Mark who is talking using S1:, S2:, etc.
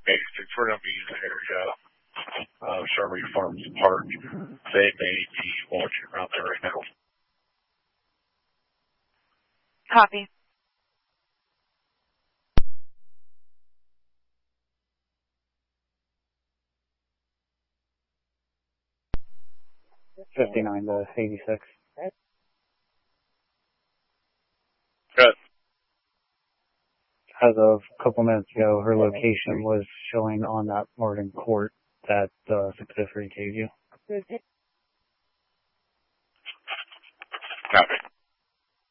S1: basic for them to use the area. Sherbury Farms Park. They may be watching around there right now.
S2: Copy.
S3: $59 to $86.
S1: Good.
S3: As of a couple minutes ago, her location was showing on that Martin Court that 603 gave you.
S1: Copy.